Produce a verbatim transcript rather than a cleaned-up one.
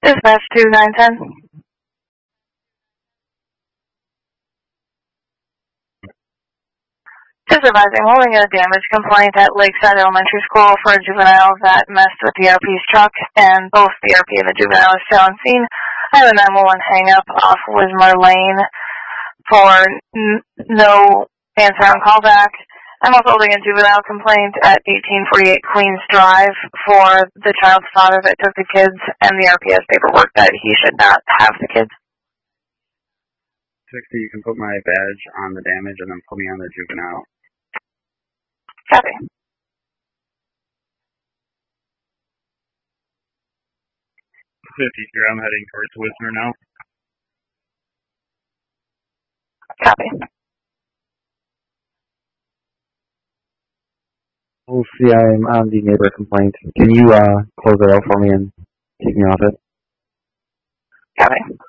Dispatch two nine ten. Just advising, holding a damage complaint at Lakeside Elementary School for a juvenile that messed with the R P's truck, and both the R P and the juvenile are still on scene. I have a nine one one hang-up off Wismer Lane for n- no answer on callback. I'm also holding a juvenile complaint at eighteen forty-eight Queens Drive for the child's father that took the kids, and the R P has paperwork that he should not have the kids. sixty, you can put my badge on the damage and then put me on the juvenile. Copy. fifty-three, I'm heading towards Wismer now. Copy. We'll see, I'm on the neighbor complaint. Can you uh, close it out for me and take me off it? Copy.